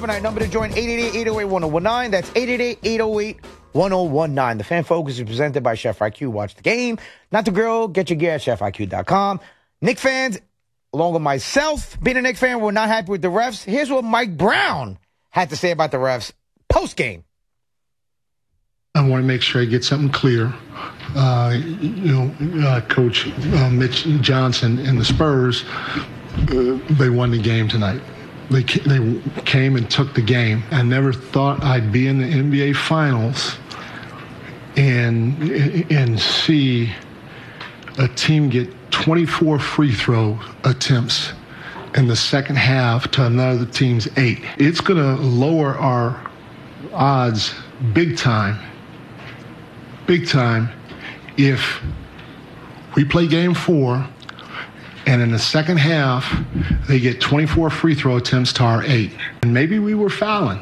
overnight. Number to join, 888-808-1019. That's 888-808-1019. The Fan Focus is presented by Chef IQ. Watch the game, not the grill. Get your gear at ChefIQ.com. Knick fans, along with myself, being a Knick fan, we're not happy with the refs. Here's what Mike Brown had to say about the refs post-game. I want to make sure I get something clear. Coach Mitch Johnson and the Spurs, they won the game tonight. They came and took the game. I never thought I'd be in the NBA Finals and see a team get 24 free throw attempts in the second half to another team's 8. It's going to lower our odds big time if we play game 4 and in the second half they get 24 free throw attempts to our 8. And maybe we were fouling,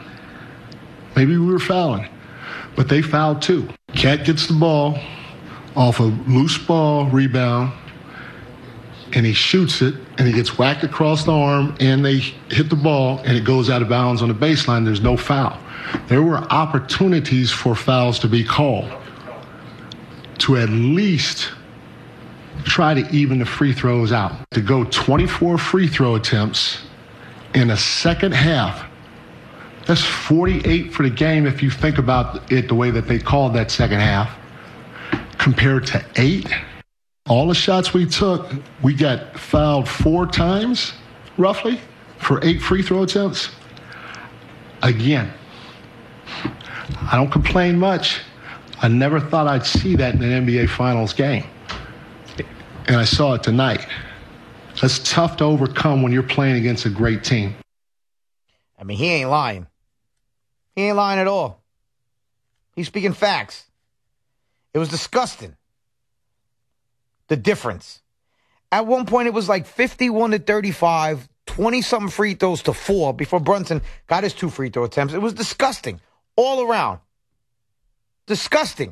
but they fouled too. Cat gets the ball off a loose ball rebound and he shoots it and he gets whacked across the arm and they hit the ball and it goes out of bounds on the baseline. There's no foul. There were opportunities for fouls to be called to at least try to even the free throws out. To go 24 free throw attempts in a second half, that's 48 for the game if you think about it the way that they called that second half, compared to 8. All the shots we took, we got fouled 4 times, roughly, for 8 free throw attempts. Again, I don't complain much. I never thought I'd see that in an NBA Finals game. And I saw it tonight. That's tough to overcome when you're playing against a great team. I mean, he ain't lying. He ain't lying at all. He's speaking facts. It was disgusting. The difference. At one point, it was like 51-35, 20-something free throws to 4 before Brunson got his 2 free throw attempts. It was disgusting all around. Disgusting.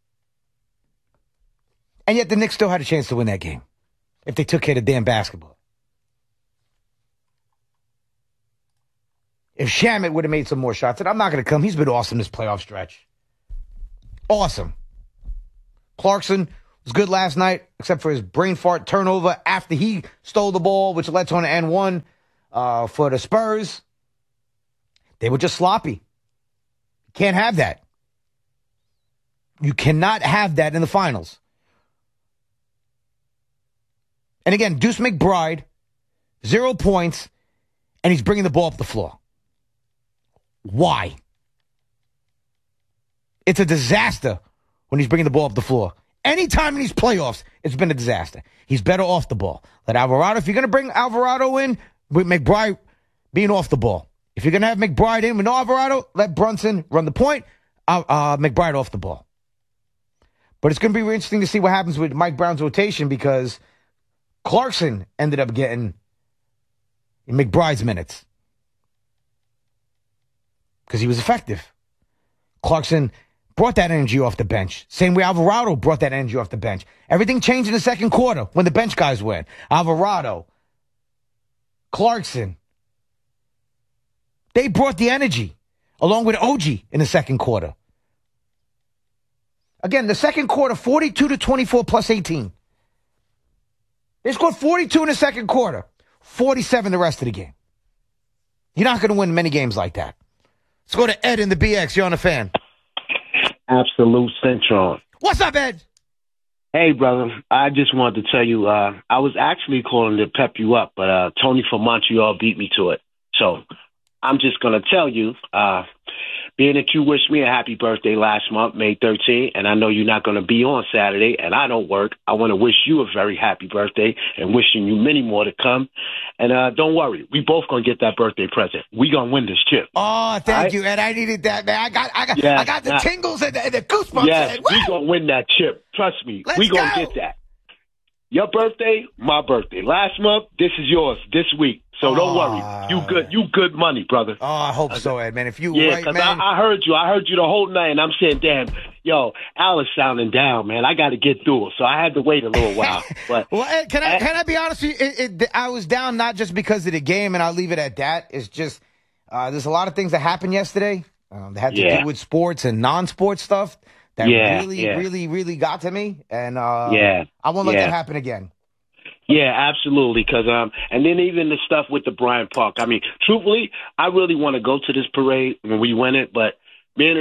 And yet the Knicks still had a chance to win that game if they took care of damn basketball. If Shamet would have made some more shots, and I'm not going to come. He's been awesome this playoff stretch. Awesome. Clarkson was good last night, except for his brain fart turnover after he stole the ball, which led to an N1 for the Spurs. They were just sloppy. Can't have that. You cannot have that in the finals. And again, Deuce McBride, 0 points, and he's bringing the ball up the floor. Why? It's a disaster when he's bringing the ball up the floor. Anytime in these playoffs, it's been a disaster. He's better off the ball. Let Alvarado, if you're going to bring Alvarado in, with McBride being off the ball. If you're going to have McBride in with no Alvarado, let Brunson run the point, McBride off the ball. But it's going to be really interesting to see what happens with Mike Brown's rotation because Clarkson ended up getting McBride's minutes because he was effective. Clarkson brought that energy off the bench. Same way Alvarado brought that energy off the bench. Everything changed in the second quarter when the bench guys went. Alvarado, Clarkson, they brought the energy along with OG in the second quarter. Again, the second quarter, 42-24 plus 18. They scored 42 in the second quarter, 47 the rest of the game. You're not going to win many games like that. Let's go to Ed in the BX. You're on the Fan. Absolute Centron. What's up, Ed? Hey, brother. I just wanted to tell you, I was actually calling to pep you up, but Tony from Montreal beat me to it. So I'm just going to tell you, being that you wished me a happy birthday last month, May 13th, and I know you're not going to be on Saturday, and I don't work, I want to wish you a very happy birthday and wishing you many more to come. And don't worry, we both going to get that birthday present. We going to win this chip. Oh, thank you, Ed. I needed that, man. I got the tingles and the goosebumps. Yes, we going to win that chip. Trust me. We going to get that. Your birthday, my birthday. Last month, this is yours this week. So don't worry. You good money, brother. Oh, I hope so, Ed, man. If you because I heard you. I heard you the whole night, and I'm saying, damn, yo, Al is sounding down, man. I got to get through it. So I had to wait a little while. But well, Ed, can I be honest with you? I was down not just because of the game, and I'll leave it at that. It's just There's a lot of things that happened yesterday. That had to Yeah. do with sports and non-sports stuff that Yeah, really, yeah. really, really got to me. And Yeah, I won't let yeah. that happen again. Yeah, absolutely. Because and then even the stuff with the Bryant Park. I mean, truthfully, I really want to go to this parade when we win it. But man,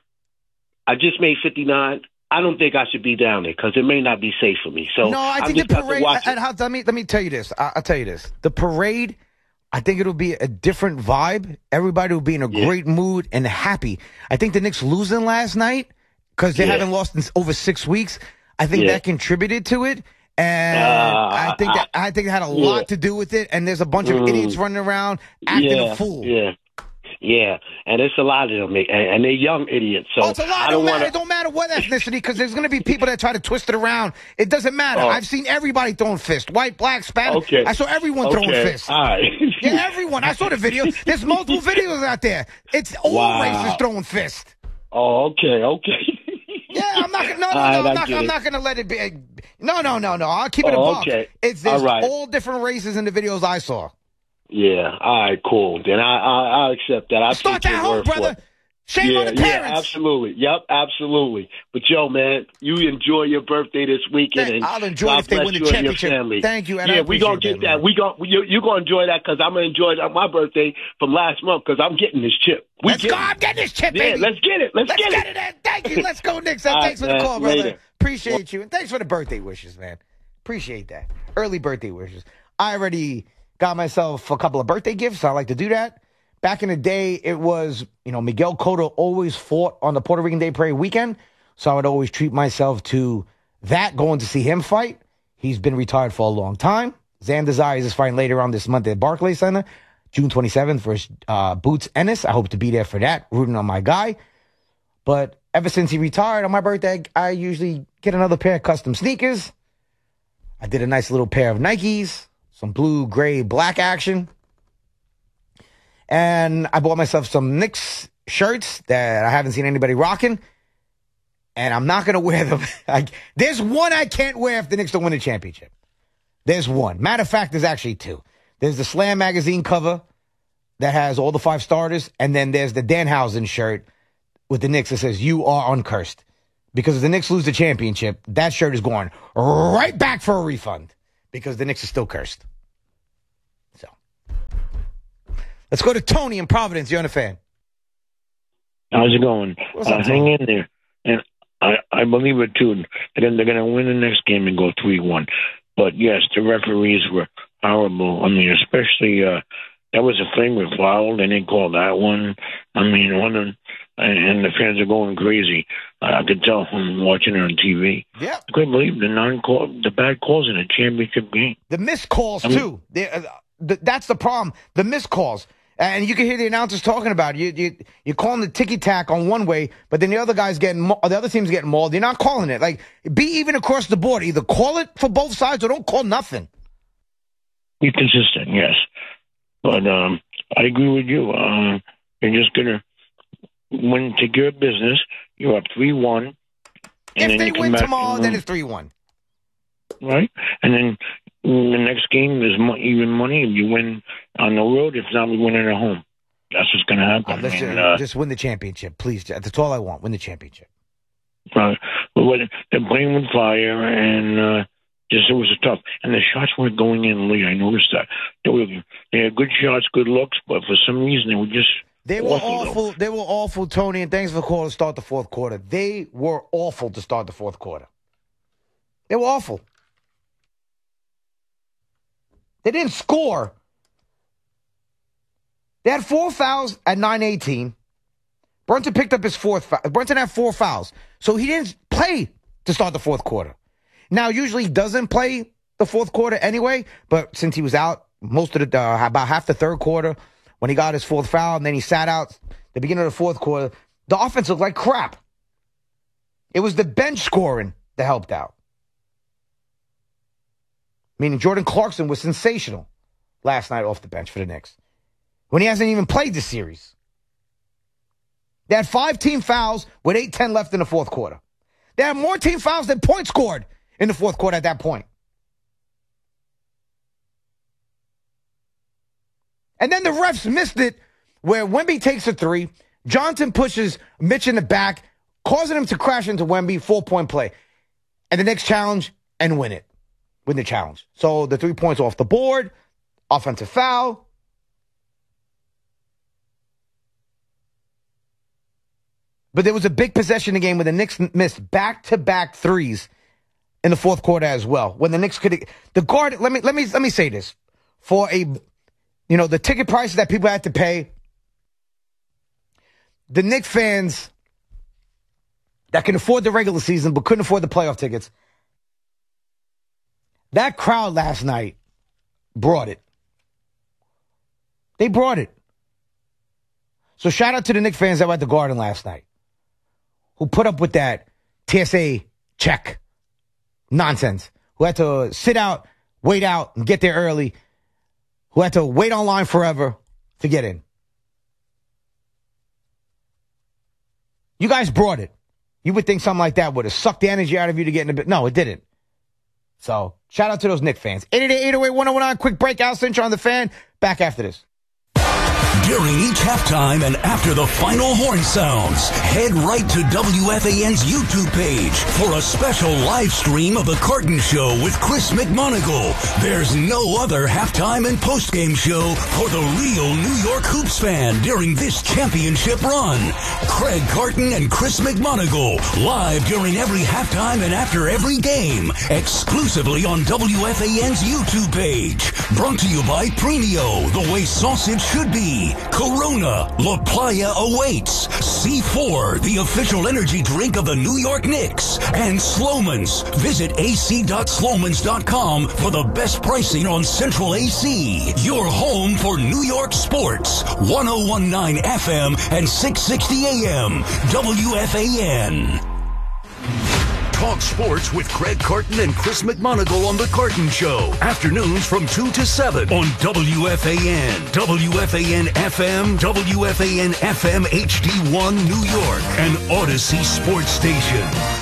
I just made 59. I don't think I should be down there because it may not be safe for me. So No, I I'm think just the have to parade. watch it. Let me tell you this. I'll tell you this. The parade, I think it'll be a different vibe. Everybody will be in a great mood and happy. I think the Knicks losing last night because they haven't lost in over 6 weeks. I think that contributed to it. And I think it had a lot to do with it. And there's a bunch of idiots running around acting a fool. Yeah, and it's a lot of them, and they're young idiots. So it's a lot. It don't matter what ethnicity, because there's going to be people that try to twist it around. It doesn't matter. I've seen everybody throwing fists. White, black, Spanish. Okay. I saw everyone throwing fists. All right. Yeah, everyone. I saw the video. There's multiple videos out there. It's all races throwing fists. Oh, okay. Yeah, I'm not gonna let it be. No. I'll keep it a buck. Okay. There's all different races in the videos I saw. Yeah. All right. Cool. Then I'll accept that. I'll Start that home, brother. Shame on the parents. Yeah, absolutely. Yep, absolutely. But Joe, man, you enjoy your birthday this weekend. And I'll enjoy God if they bless win the you and your championship. family. Thank you. And yeah, we're going to get that. You're going to enjoy that because I'm going to enjoy my birthday from last month because I'm getting this chip. I'm getting this chip, baby. Yeah, let's get it. Let's get it. In. Thank you. Let's go, Knicks. Thanks for the call, brother. Appreciate you. And thanks for the birthday wishes, man. Appreciate that. Early birthday wishes. I already got myself a couple of birthday gifts. So I like to do that. Back in the day, it was, Miguel Cotto always fought on the Puerto Rican Day Parade weekend. So I would always treat myself to that, going to see him fight. He's been retired for a long time. Xander Zayas is fighting later on this month at Barclays Center, June 27th versus Boots Ennis. I hope to be there for that, rooting on my guy. But ever since he retired on my birthday, I usually get another pair of custom sneakers. I did a nice little pair of Nikes, some blue, gray, black action. And I bought myself some Knicks shirts that I haven't seen anybody rocking. And I'm not going to wear them. There's one I can't wear if the Knicks don't win the championship. There's one. Matter of fact, there's actually two. There's the Slam magazine cover that has all the 5 starters. And then there's the Danhausen shirt with the Knicks that says, "You are uncursed." Because if the Knicks lose the championship, that shirt is going right back for a refund. Because the Knicks are still cursed. So, let's go to Tony in Providence. You're on the fan. How's it going? What's up, hang in there. And I believe it, too. They're going to win the next game and go 3-1. But, yes, the referees were horrible. I mean, especially that was a thing with foul. They didn't call that one. I mean, and the fans are going crazy. I could tell from watching it on TV. Yeah. I couldn't believe the bad calls in a championship game. The missed calls, too. That's the problem. The missed calls. And you can hear the announcers talking about it. You're calling the ticky-tack on one way, but then the other team's getting mauled. You're not calling it. Like, be even across the board. Either call it for both sides or don't call nothing. Be consistent, yes. But I agree with you. You're just going to win, take care of business. You're up 3-1. If they win tomorrow, then it's 3-1. Right? And then the next game is even money. If you win on the road, if not, we win at home. That's what's going to happen. Just win the championship, please. That's all I want. Win the championship. But they're playing with fire, and just it was tough. And the shots weren't going in, Lee. I noticed that. They had good shots, good looks, but for some reason they were just awful. They were awful, Tony, and thanks for the call to start the fourth quarter. They were awful to start the fourth quarter. They were awful. They didn't score. They had 4 fouls at 9:18. Brunson picked up his 4th foul. Brunson had 4 fouls. So he didn't play to start the fourth quarter. Now, usually he doesn't play the fourth quarter anyway, but since he was out most of about half the third quarter, when he got his 4th foul, and then he sat out the beginning of the fourth quarter, the offense looked like crap. It was the bench scoring that helped out. Meaning Jordan Clarkson was sensational last night off the bench for the Knicks when he hasn't even played this series. They had 5 team fouls with 8:10 left in the fourth quarter. They had more team fouls than points scored in the fourth quarter at that point. And then the refs missed it where Wemby takes a three, Johnson pushes Mitch in the back, causing him to crash into Wemby, 4-point play. And the Knicks challenge and win it. Win the challenge. So the 3 points off the board, offensive foul. But there was a big possession in the game where the Knicks missed back-to-back threes in the fourth quarter as well. When the Knicks could, the guard. Let me say this: for the ticket prices that people had to pay, the Knicks fans that can afford the regular season but couldn't afford the playoff tickets, that crowd last night brought it. They brought it. So shout out to the Knicks fans that were at the Garden last night, who put up with that TSA check nonsense, who had to sit out, wait out, and get there early, who had to wait online forever to get in. You guys brought it. You would think something like that would have sucked the energy out of you to get in a bit. No, it didn't. So shout out to those Knicks fans. 888-808-1019, quick break. Al Cinch on the Fan. Back after this. During each halftime and after the final horn sounds, head right to WFAN's YouTube page for a special live stream of The Carton Show with Chris McMonagle. There's no other halftime and postgame show for the real New York Hoops fan during this championship run. Craig Carton and Chris McMonagle, live during every halftime and after every game, exclusively on WFAN's YouTube page. Brought to you by Premio, the way sausage should be. Corona, La Playa awaits. C4, the official energy drink of the New York Knicks. And Sloman's. Visit ac.slomans.com for the best pricing on Central AC. Your home for New York sports. 1019 FM and 660 AM. WFAN. Talk sports with Craig Carton and Chris McMonagle on The Carton Show. Afternoons from 2 to 7 on WFAN, WFAN FM, WFAN FM HD1 New York, and Odyssey Sports Station.